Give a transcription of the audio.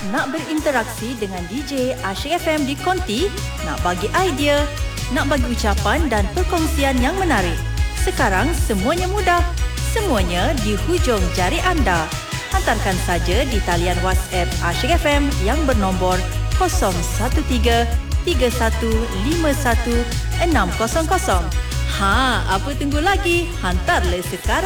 Nak berinteraksi dengan DJ Asyik FM di Konti? Nak bagi idea? Nak bagi ucapan dan perkongsian yang menarik? Sekarang semuanya mudah. Semuanya di hujung jari anda. Hantarkan saja di talian WhatsApp Asyik FM yang bernombor 013 3151 600. Ha, apa tunggu lagi? Hantarlah sekarang.